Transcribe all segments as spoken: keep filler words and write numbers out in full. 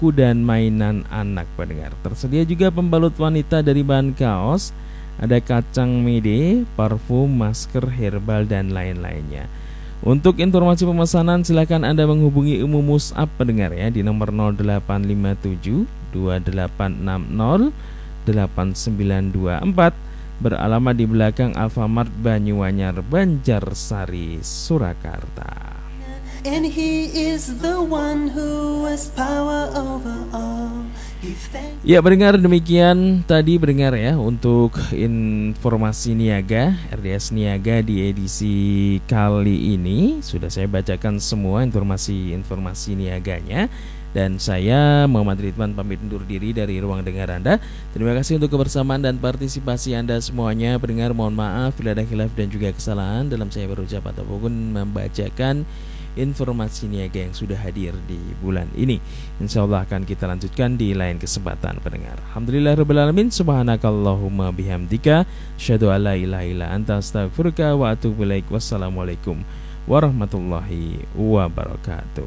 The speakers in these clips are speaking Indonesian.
buku dan mainan anak pendengar. Tersedia juga pembalut wanita dari bahan kaos, ada kacang mede, parfum, masker, herbal, dan lain-lainnya. Untuk informasi pemesanan silakan Anda menghubungi Umu Mus'ab pendengar ya di nomor nol delapan lima tujuh dua delapan enam nol delapan sembilan dua empat beralamat di belakang Alfamart Banyuanyar, Banjarsari, Surakarta. And he is the one who has power over all. Ya pendengar, demikian tadi pendengar ya untuk informasi niaga R D S Niaga di edisi kali ini. Sudah saya bacakan semua informasi-informasi niaganya. Dan saya Muhammad Ridwan pamit undur diri dari ruang dengar Anda. Terima kasih untuk kebersamaan dan partisipasi Anda semuanya. Pendengar, mohon maaf bila ada khilaf dan juga kesalahan dalam saya berucap ataupun membacakan informasi niaga yang sudah hadir di bulan ini. Insya Allah akan kita lanjutkan di lain kesempatan pendengar. Alhamdulillahirrabbilalamin. Subhanakallahumma bihamdika asyhadu an la ilaha illa anta astaghfiruka wa atubu ilaik. Wassalamualaikum warahmatullahi wabarakatuh.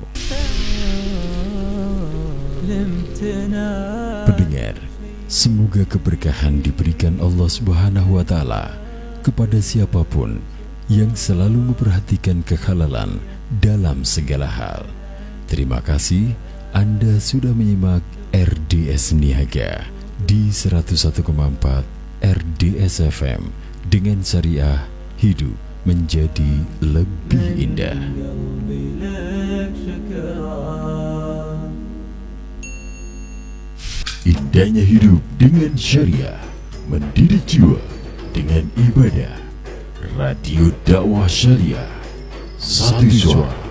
Pendengar, semoga keberkahan diberikan Allah Subhanahu wa taala kepada siapapun yang selalu memperhatikan kehalalan dalam segala hal. Terima kasih Anda sudah menyimak R D S Niaga di seratus satu koma empat R D S F M dengan syariah hidup menjadi lebih indah. Indahnya hidup dengan syariah, mendidik jiwa dengan ibadah. Radio Dakwah Syariah, satu suara